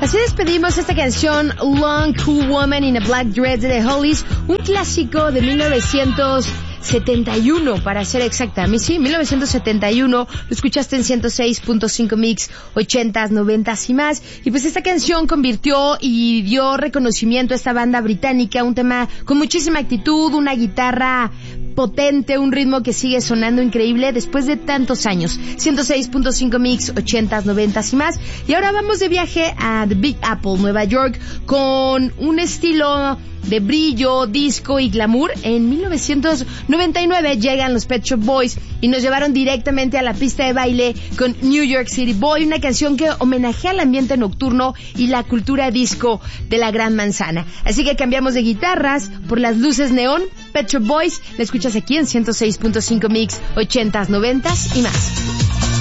Así despedimos esta canción Long Cool Woman in a Black Dress de The Hollies, un clásico de 1971 para ser exacta. A mí sí, 1971, lo escuchaste en 106.5 Mix, 80s, 90s y más. Y pues esta canción convirtió y dio reconocimiento a esta banda británica, un tema con muchísima actitud, una guitarra potente, un ritmo que sigue sonando increíble después de tantos años. 106.5 Mix, 80s, 90s y más. Y ahora vamos de viaje a The Big Apple, Nueva York, con un estilo de brillo, disco y glamour. En 1999 llegan los Pet Shop Boys y nos llevaron directamente a la pista de baile con New York City Boy, una canción que homenajea al ambiente nocturno y la cultura disco de la Gran Manzana. Así que cambiamos de guitarras por las luces neón. Pet Shop Boys, la escuchas aquí en 106.5 Mix, 80s, 90s y más.